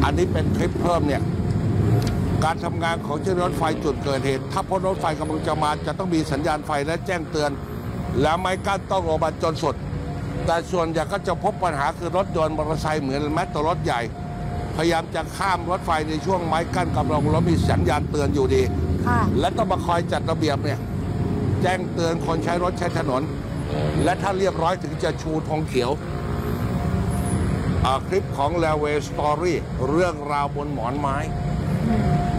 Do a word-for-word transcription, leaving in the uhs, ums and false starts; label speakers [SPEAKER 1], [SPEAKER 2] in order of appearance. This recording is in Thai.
[SPEAKER 1] อันนี้เป็นคลิปเพิ่มเนี่ยการทำงานของเจ้าหน้าที่รถไฟจุดเกิดเหตุถ้าพ้นรถไฟกำลังจะมาจะต้องมีสัญญาณไฟและแจ้งเตือนและไม้กั้นต้องลงมาจนสุดแต่ส่วนใหญ่ก็จะพบปัญหาคือรถยนต์มอเตอร์ไซค์เหมือนแม้แต่รถใหญ่พยายามจะข้ามรถไฟในช่วงไม้กั้นกำลังแล้วมีสัญญาณเตือนอยู่ดีและต้องมาคอยจัดระเบียบเนี่ยแจ้งเตือนคนใช้รถใช้ถนนและถ้าเรียบร้อยถึงจะชูธงเขียวคลิปของ Railway Story เรื่องราวบนหมอนไม้